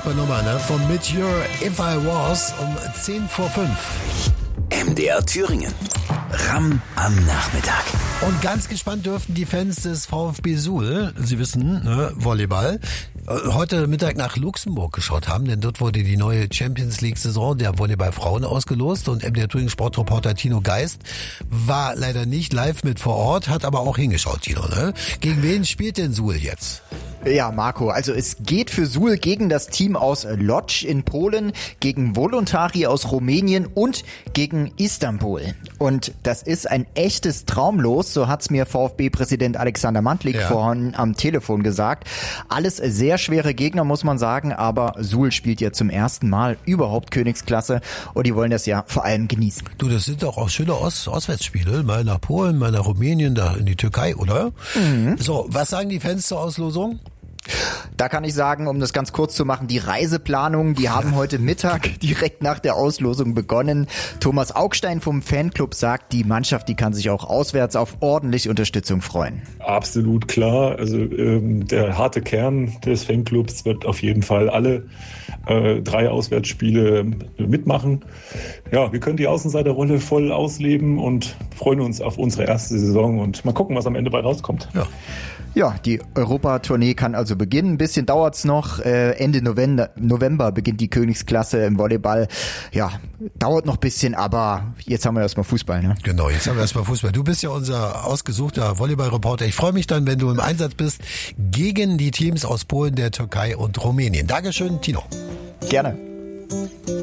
super Nummer, ne? Von Mit Your If I Was um 10 vor 5. MDR Thüringen. Ram am Nachmittag. Und ganz gespannt dürften die Fans des VfB Suhl, Sie wissen, ne, Volleyball, heute Mittag nach Luxemburg geschaut haben, denn dort wurde die neue Champions League Saison der Volleyball-Frauen ausgelost und MDR Thüringen Sportreporter Tino Geist war leider nicht live mit vor Ort, hat aber auch hingeschaut, Tino, ne? Gegen wen spielt denn Suhl jetzt? Ja, Marco, also es geht für Suhl gegen das Team aus Lodz in Polen, gegen Voluntari aus Rumänien und gegen Istanbul. Und das ist ein echtes Traumlos, so hat's mir VfB-Präsident Alexander Mantlik vorhin am Telefon gesagt. Alles sehr schwere Gegner, muss man sagen, aber Suhl spielt ja zum ersten Mal überhaupt Königsklasse und die wollen das ja vor allem genießen. Du, das sind doch auch schöne Auswärtsspiele, mal nach Polen, mal nach Rumänien, da in die Türkei, oder? Mhm. So, was sagen die Fans zur Auslosung? Da kann ich sagen, um das ganz kurz zu machen, die Reiseplanungen, die haben heute Mittag direkt nach der Auslosung begonnen. Thomas Augstein vom Fanclub sagt, die Mannschaft, die kann sich auch auswärts auf ordentlich Unterstützung freuen. Absolut klar. Also der harte Kern des Fanclubs wird auf jeden Fall alle 3 Auswärtsspiele mitmachen. Ja, wir können die Außenseiterrolle voll ausleben und freuen uns auf unsere erste Saison und mal gucken, was am Ende bei rauskommt. Ja, die Europatournee kann also beginnen. Ein bisschen dauert's noch. Ende November beginnt die Königsklasse im Volleyball. Ja, dauert noch ein bisschen, aber jetzt haben wir erstmal Fußball, ne? Genau, jetzt haben wir erstmal Fußball. Du bist ja unser ausgesuchter Volleyballreporter. Ich freue mich dann, wenn du im Einsatz bist gegen die Teams aus Polen, der Türkei und Rumänien. Dankeschön, Tino. Gerne.